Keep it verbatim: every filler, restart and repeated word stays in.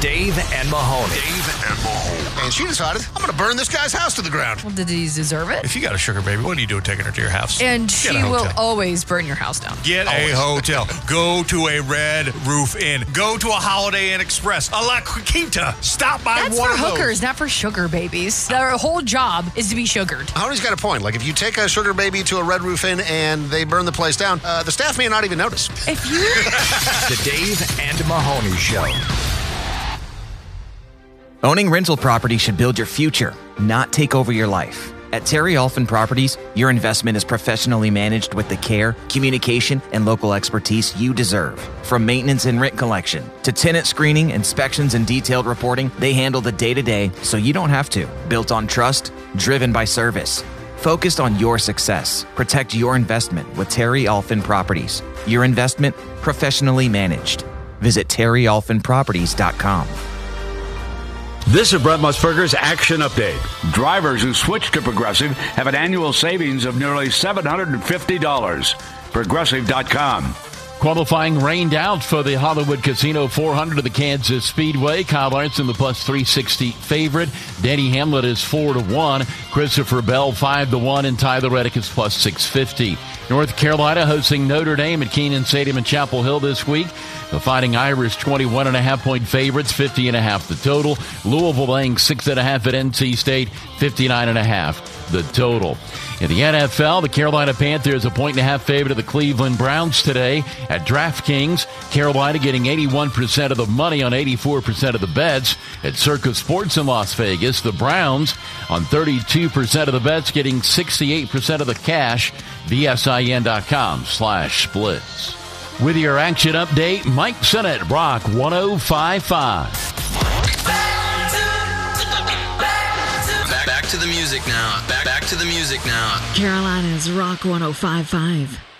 Dave and Mahoney. Dave and Mahoney. And she decided, I'm going to burn this guy's house to the ground. Well, did he deserve it? If you got a sugar baby, what are you doing taking her to your house? And Get she a will hotel. always burn your house down. Get always. a hotel. Go to a Red Roof Inn. Go to a Holiday Inn Express. A La Quinta. Stop by That's one for of those. hookers, not for sugar babies. Their whole job is to be sugared. Mahoney's got a point. Like, if you take a sugar baby to a Red Roof Inn and they burn the place down, uh, the staff may not even notice. If you... The Dave and Mahoney Show. Owning rental property should build your future, not take over your life. At Terry Alphin Properties, your investment is professionally managed with the care, communication, and local expertise you deserve. From maintenance and rent collection to tenant screening, inspections, and detailed reporting, they handle the day-to-day so you don't have to. Built on trust, driven by service. Focused on your success. Protect your investment with Terry Alphin Properties. Your investment professionally managed. Visit terry alphin properties dot com. This is Brent Musburger's Action Update. Drivers who switch to Progressive have an annual savings of nearly seven hundred fifty dollars. Progressive dot com. Qualifying rained out for the Hollywood Casino four hundred of the Kansas Speedway. Kyle Larson, the plus three sixty favorite. Danny Hamlin is four to one. Christopher Bell, five to one. And Tyler Reddick is plus six fifty. North Carolina hosting Notre Dame at Kenan Stadium in Chapel Hill this week. The Fighting Irish, twenty-one and a half point favorites, fifty and a half the total. Louisville laying six and a half at N C State, fifty-nine and a half the total. In the N F L, the Carolina Panthers a point and a half favorite of the Cleveland Browns today at DraftKings. Carolina getting eighty-one percent of the money on eighty-four percent of the bets. At Circus Sports in Las Vegas, the Browns on thirty-two percent of the bets getting sixty-eight percent of the cash. V S I N dot com slash splits. With your action update, Mike Sennett, Rock one oh five point five. Back, back to the music now. Back, back to the music now. Carolina's Rock one oh five point five.